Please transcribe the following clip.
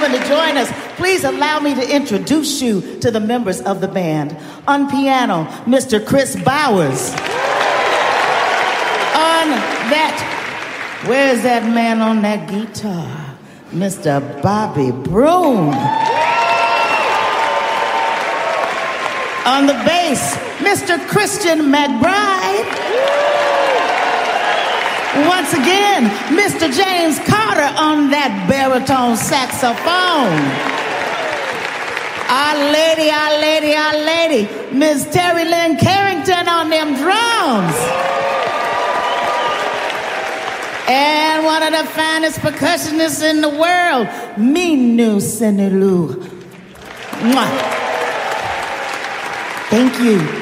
coming to join us. Please allow me to introduce you to the members of the band. On piano, Mr. Chris Bowers. On that, where's that man on that guitar? Mr. Bobby Broom. On the bass, Mr. Christian McBride. Once again, Mr. James Carter on that baritone saxophone. Our lady, Miss Terry Lynn Carrington on them drums. And one of the finest percussionists in the world, Minu Senelu. Mwah. Thank you.